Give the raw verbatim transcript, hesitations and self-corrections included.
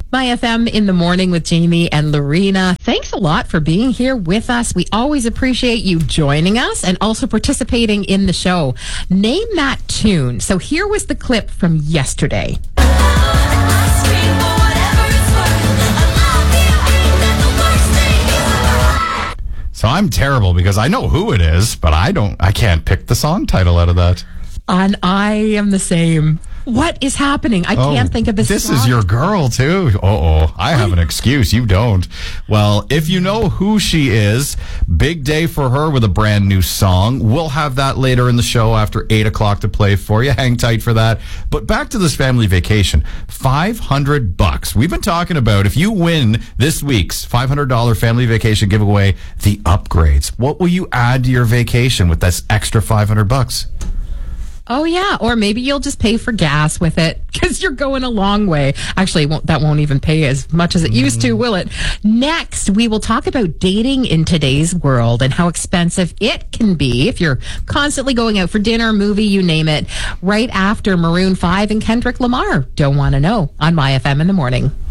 My F M in the morning with Jamie and Lorena. Thanks a lot for being here with us. We always appreciate you joining us and also participating in the show. Name that tune. So here was the clip from yesterday. So I'm terrible because I know who it is, but I don't, I can't pick the song title out of that. And I am the same. What is happening? I oh, can't think of this This song. is your girl, too. Uh-oh. I have an excuse. You don't. Well, if you know who she is, big day for her with a brand new song. We'll have that later in the show after eight o'clock to play for you. Hang tight for that. But back to this family vacation. five hundred bucks. We've been talking about if you win this week's five hundred dollars family vacation giveaway, the upgrades. What will you add to your vacation with this extra five hundred bucks? Oh, yeah. Or maybe you'll just pay for gas with it because you're going a long way. Actually, it won't, that won't even pay as much as it used to, will it? Next, we will talk about dating in today's world and how expensive it can be if you're constantly going out for dinner, movie, you name it, right after Maroon five and Kendrick Lamar. Don't want to know on My F M in the morning.